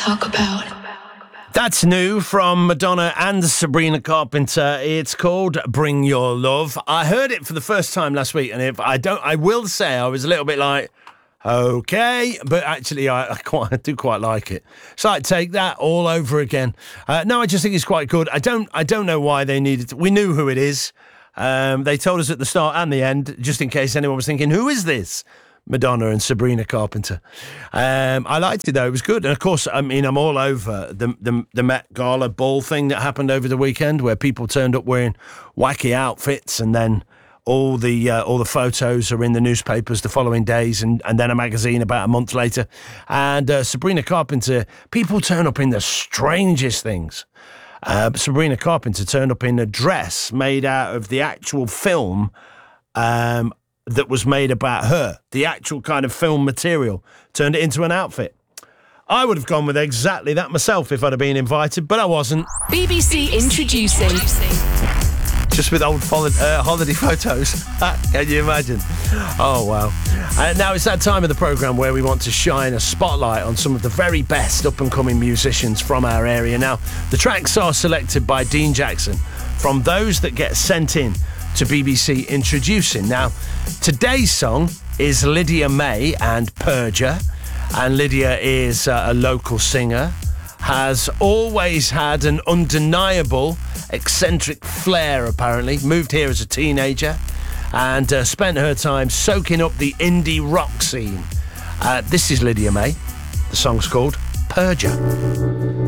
talk about. That's new from Madonna and Sabrina Carpenter. It's called Bring Your Love. I heard it for the first time last week, and I will say I was a little bit like, okay, but actually I do quite like it. It's like Take That all over again. No, I just think it's quite good. I don't know why they needed to. We knew who it is. They told us at the start and the end, just in case anyone was thinking, who is this? Madonna and Sabrina Carpenter. I liked it though; it was good. And of course, I mean, I'm all over the Met Gala ball thing that happened over the weekend, where people turned up wearing wacky outfits, and then all the photos are in the newspapers the following days, and then a magazine about a month later. And Sabrina Carpenter, people turn up in the strangest things. Sabrina Carpenter turned up in a dress made out of the actual film. That was made about her, the actual kind of film material, turned it into an outfit. I would have gone with exactly that myself if I'd have been invited, but I wasn't. BBC introducing. Just with old holiday photos. Can you imagine? Oh, wow. Now it's that time of the programme where we want to shine a spotlight on some of the very best up-and-coming musicians from our area. Now, the tracks are selected by Dean Jackson from those that get sent in to BBC Introducing. Now, today's song is Lydia May and Perja, and Lydia is a local singer, has always had an undeniable eccentric flair apparently, moved here as a teenager and spent her time soaking up the indie rock scene. This is Lydia May. The song's called Perja.